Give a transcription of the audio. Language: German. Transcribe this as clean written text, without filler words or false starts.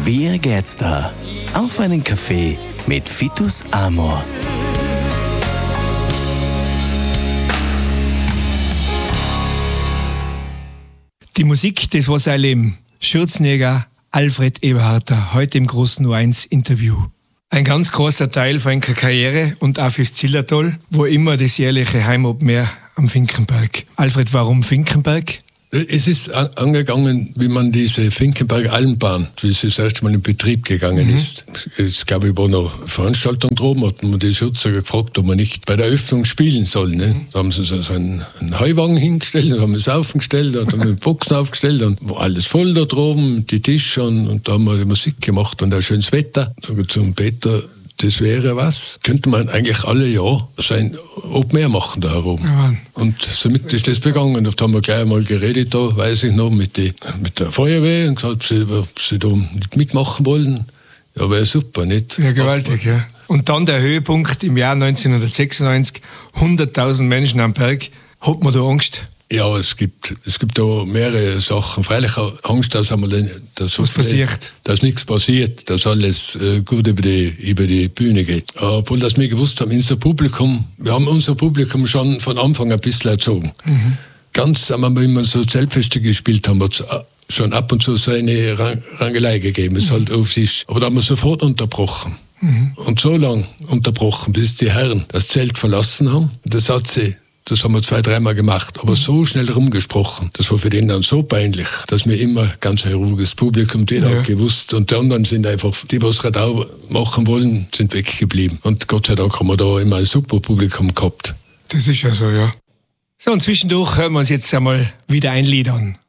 Wie geht's da? Auf einen Kaffee mit Vitus Amor. Die Musik, das war sein Leben. Schürzenjäger Alfred Eberharter, heute im großen U1-Interview. Ein ganz großer Teil von seiner Karriere und auch fürs Zillertal, wo immer das jährliche Heimatmeer am Finkenberg. Alfred, warum Finkenberg? Es ist angegangen, wie man diese Finkenberg-Almbahn, wie es das erste Mal in Betrieb gegangen ist. Es gab über noch Veranstaltung droben, hat man die Schürzer gefragt, ob man nicht bei der Öffnung spielen soll. Ne? Da haben sie so einen Heuwagen hingestellt, da haben wir es aufgestellt, da haben wir Boxen aufgestellt und war alles voll da droben, die Tische und da haben wir die Musik gemacht und ein schönes Wetter. Da sage ich zum Peter, das wäre was. Könnte man eigentlich alle Jahr so ein Open Air machen da herum. Ja. Und somit ist das begangen. Da haben wir gleich einmal geredet, da weiß ich noch, mit der Feuerwehr und gesagt, ob sie da nicht mitmachen wollen. Ja, wäre super, nicht? Ja, gewaltig, ja. Und dann der Höhepunkt im Jahr 1996, 100.000 Menschen am Berg. Hat man da Angst? Ja, es gibt da mehrere Sachen. Freilich Angst, dass nichts passiert, dass alles gut über die Bühne geht. Obwohl, dass wir gewusst haben, wir haben unser Publikum schon von Anfang ein bisschen erzogen. Ganz, wenn wir so Zeltfeste gespielt haben, hat es schon ab und zu so eine Rangelei gegeben. Es halt auf ist. Aber da haben wir sofort unterbrochen. Und so lange unterbrochen, bis die Herren das Zelt verlassen haben. Das haben wir 2-3 Mal gemacht, aber so schnell rumgesprochen. Das war für den dann so peinlich, dass wir immer ganz ein ruhiges Publikum, die auch gewusst. Und die anderen sind einfach, die was Radau machen wollen, sind weggeblieben. Und Gott sei Dank haben wir da immer ein super Publikum gehabt. Das ist ja so, ja. So, und zwischendurch hören wir uns jetzt einmal wieder ein Lied an.